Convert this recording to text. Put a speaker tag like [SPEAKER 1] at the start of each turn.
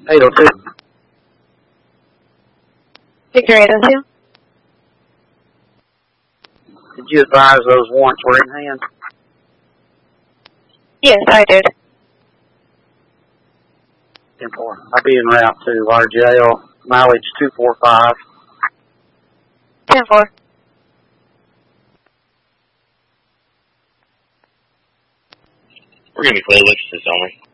[SPEAKER 1] 802.
[SPEAKER 2] Victor 802.
[SPEAKER 1] Did you advise those warrants were in hand?
[SPEAKER 2] Yes, I did.
[SPEAKER 1] 10-4. I'll be en route to our jail, mileage 245.
[SPEAKER 2] 10-4.
[SPEAKER 3] We're going to be clear, looks this only.